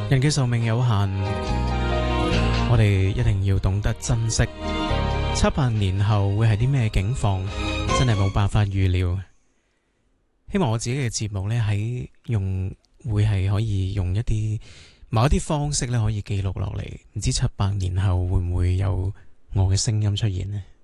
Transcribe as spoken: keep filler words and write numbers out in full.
人嘅壽命有限，我哋一定要懂得珍惜。七百年後會係啲咩境況，真係冇辦法預料。希望我自己嘅節目呢，喺用會係可以用一啲某一啲方式呢，可以記錄落嚟。唔知七百年後會唔會有我嘅聲音出現呢？